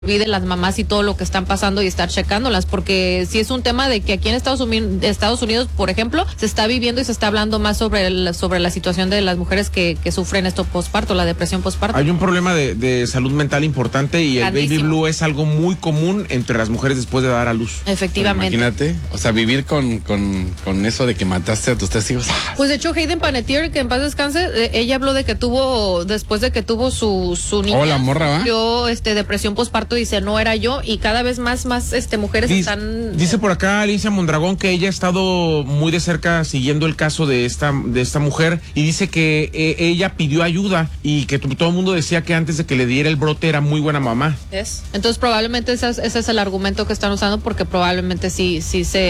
olvide las mamás y todo lo que están pasando y estar checándolas, porque si es un tema de que aquí en Estados Unidos, por ejemplo, se está viviendo y se está hablando más sobre la situación de las mujeres que sufren esto postparto, la depresión postparto. Hay un problema de salud mental importante y el baby blue es algo muy común entre las mujeres después de dar a luz. Efectivamente. Imagínate, o sea, vivir con eso de que mataste a tus 3 hijos. Pues de hecho Hayden Panettiere, que en paz descanse, ella habló de que después de que tuvo su niña, oh, la morra, ¿va? Yo depresión postparto, dice, no era yo, y cada vez más mujeres están... Dice por acá Alicia Mondragón que ella ha estado muy de cerca siguiendo el caso de esta mujer, y dice que ella pidió ayuda y que todo el mundo decía que antes de que le diera el brote era muy buena mamá. Entonces probablemente ese es el argumento que están usando, porque probablemente sí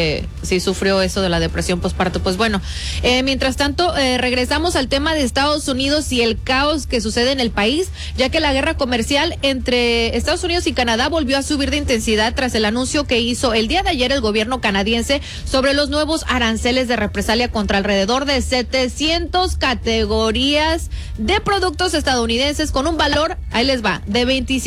sufrió eso de la depresión postparto. Pues bueno, mientras tanto, regresamos al tema de Estados Unidos y el caos que sucede en el país, ya que la guerra comercial entre Estados Unidos y Canadá volvió a subir de intensidad tras el anuncio que hizo el día de ayer el gobierno canadiense sobre los nuevos aranceles de represalia contra alrededor de 700 categorías de productos estadounidenses con un valor, ahí les va, de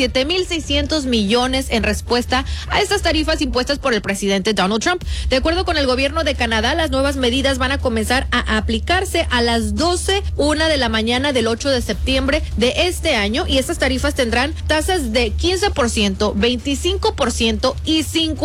27.600 millones en respuesta a estas tarifas impuestas por el presidente Donald Trump. De acuerdo con el gobierno de Canadá, las nuevas medidas van a comenzar a aplicarse a las 12:01 de la mañana del 8 de septiembre de este año, y estas tarifas tendrán tasas de 15%, 25% y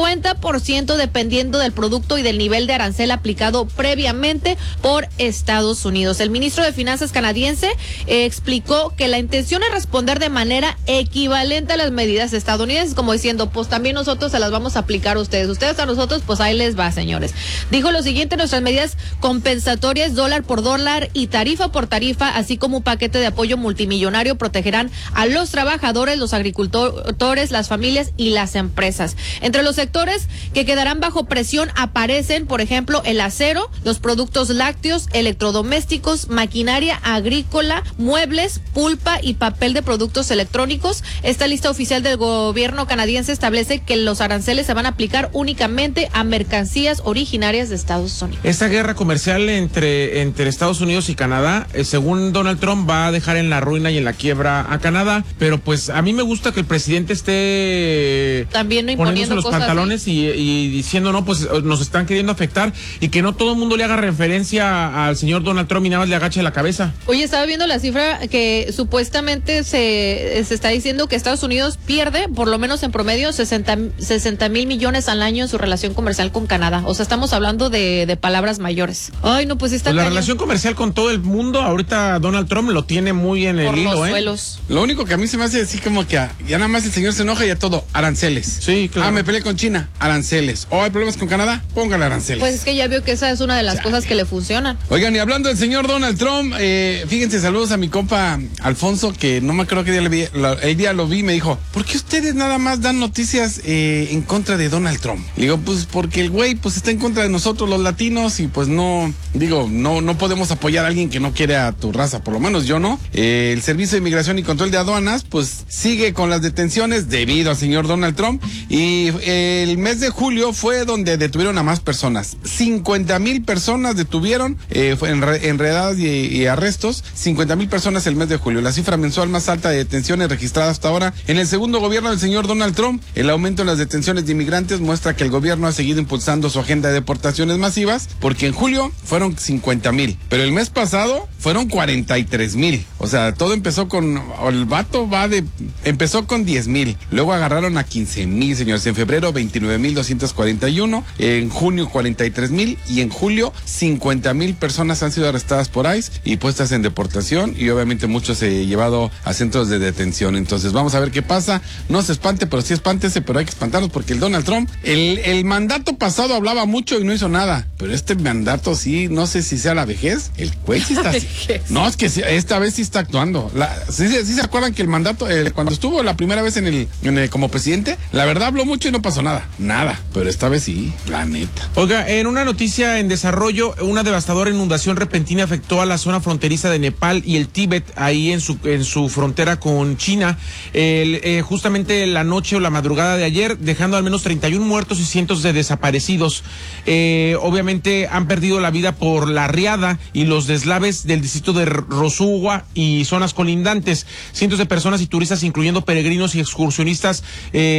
50% dependiendo del producto y del nivel de arancel aplicado previamente por Estados Unidos. El ministro de Finanzas canadiense explicó que la intención es responder de manera equivalente a las medidas estadounidenses, como diciendo, pues también nosotros se las vamos a aplicar a ustedes a nosotros, pues ahí les va, señores. Dijo lo siguiente: nuestras medidas compensatorias dólar por dólar y tarifa por tarifa, así como un paquete de apoyo multimillonario, protegerán a los trabajadores, los agricultores, las familias y las empresas. Entre los sectores que quedarán bajo presión aparecen, por ejemplo, el acero, los productos lácteos, electrodomésticos, maquinaria agrícola, muebles, pulpa y papel de productos electrónicos. Esta lista oficial del gobierno canadiense establece que los aranceles se van a aplicar únicamente a mercancías originarias de Estados Unidos. Esta guerra comercial entre Estados Unidos y Canadá, según Donald Trump, va a dejar en la ruina y en la quiebra a Canadá, pero pues a mí me gusta que el presidente esté también no imponiendo los pantalones y diciendo, no, pues nos están queriendo afectar, y que no todo el mundo le haga referencia al señor Donald Trump y nada más le agache la cabeza. Oye, estaba viendo la cifra que supuestamente se está diciendo que Estados Unidos pierde por lo menos en promedio 60,000 millones al año en su relación comercial con Canadá. O sea, estamos hablando de palabras mayores. Ay, no, pues está la relación comercial con todo el mundo, ahorita Donald Trump lo tiene muy en el hilo, suelos. Lo único que a mí se me hace así como que ya nada más el señor se enoja y ya todo, aranceles. Sí, claro. Ah, me peleé con China, aranceles. Oh, hay problemas con Canadá, póngale aranceles. Pues es que ya vio que esa es una de las cosas que le funcionan. Oigan, y hablando del señor Donald Trump, fíjense, saludos a mi compa Alfonso, que no me acuerdo qué día le vi, el día lo vi, me dijo, ¿por qué ustedes nada más dan noticias en contra de Donald Trump? Le digo, pues porque el güey pues está en contra de nosotros los latinos, y pues no podemos apoyar a alguien que no quiere a tu raza, por lo menos yo no. El Servicio de Inmigración y Control de Aduanas pues sigue con las detenciones debido al señor Donald Trump, y el mes de julio fue donde detuvieron a más personas. 50,000 personas detuvieron, fue enredadas y arrestos, 50,000 personas el mes de julio, la cifra mensual más alta de detenciones registrada hasta ahora en el segundo gobierno del señor Donald Trump. El aumento en las detenciones de inmigrantes muestra que el gobierno ha seguido impulsando su agenda de deportaciones masivas, porque en julio fueron 50,000, pero el mes pasado fueron 43,000. O sea, todo empezó el vato empezó con 10,000, luego agarraron a 15,000, señores. En febrero 29,241, en junio 43,000, y en julio 50,000 personas han sido arrestadas por ICE y puestas en deportación, y obviamente muchos se llevado a centros de detención. Entonces vamos a ver qué pasa. No se espante, pero sí espántese, pero hay que espantarnos, porque el Donald Trump, el mandato pasado hablaba mucho y no hizo nada, pero este mandato sí, no sé si sea la vejez, el güey sí está así. No, es que sí, esta vez sí está actuando. ¿Sí se acuerdan que el mandato, cuando estuvo la primera vez como presidente, la verdad habló mucho y no pasó nada, pero esta vez sí, la neta. Oiga, en una noticia en desarrollo, una devastadora inundación repentina afectó a la zona fronteriza de Nepal y el Tíbet, ahí en su frontera con China, justamente la noche o la madrugada de ayer, dejando al menos 31 muertos y cientos de desaparecidos. Obviamente han perdido la vida por la riada y los deslaves del el distrito de Rosúa y zonas colindantes. Cientos de personas y turistas, incluyendo peregrinos y excursionistas,